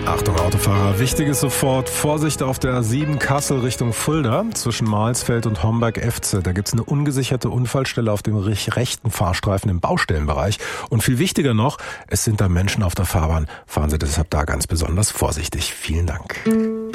Achtung Autofahrer, wichtiges sofort, Vorsicht auf der A7 Kassel Richtung Fulda zwischen Mahlsfeld und Homberg-Efze. Da gibt's eine ungesicherte Unfallstelle auf dem rechten Fahrstreifen im Baustellenbereich. Und viel wichtiger noch, es sind da Menschen auf der Fahrbahn. Fahren Sie deshalb da ganz besonders vorsichtig. Vielen Dank.